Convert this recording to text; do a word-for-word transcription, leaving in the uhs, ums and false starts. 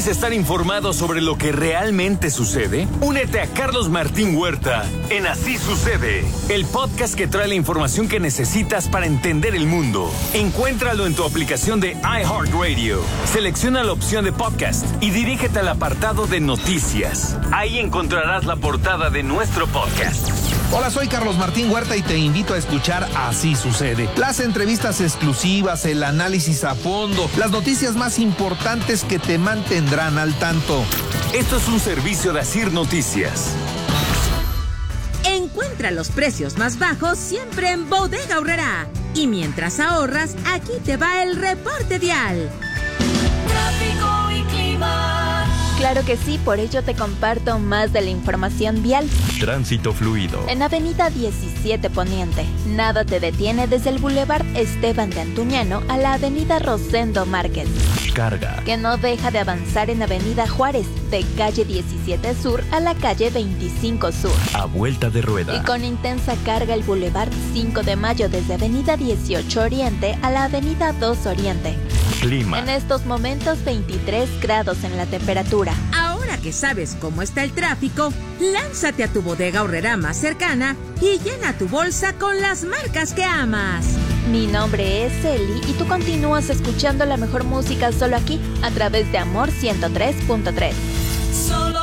¿Quieres estar informado sobre lo que realmente sucede? Únete a Carlos Martín Huerta en Así Sucede, el podcast que trae la información que necesitas para entender el mundo. Encuéntralo en tu aplicación de iHeartRadio. Selecciona la opción de podcast y dirígete al apartado de noticias. Ahí encontrarás la portada de nuestro podcast. Hola, soy Carlos Martín Huerta y te invito a escuchar Así Sucede. Las entrevistas exclusivas, el análisis a fondo, las noticias más importantes que te mantendrán al tanto. Esto es un servicio de Asir Noticias. Encuentra los precios más bajos siempre en Bodega Aurrerá. Y mientras ahorras, aquí te va el reporte vial. Tráfico y clima. Claro que sí, por ello te comparto más de la información vial. Tránsito fluido. En Avenida diecisiete Poniente, nada te detiene desde el Boulevard Esteban de Antuñano a la Avenida Rosendo Márquez. Carga. Que no deja de avanzar en Avenida Juárez, de calle diecisiete Sur a la calle veinticinco Sur. A vuelta de rueda. Y con intensa carga el Boulevard cinco de Mayo desde Avenida dieciocho Oriente a la Avenida dos Oriente. Clima. En estos momentos veintitrés grados en la temperatura. Ahora que sabes cómo está el tráfico, lánzate a tu Bodega Aurrerá más cercana y llena tu bolsa con las marcas que amas. Mi nombre es Eli y tú continúas escuchando la mejor música solo aquí, a través de Amor ciento tres punto tres. Solo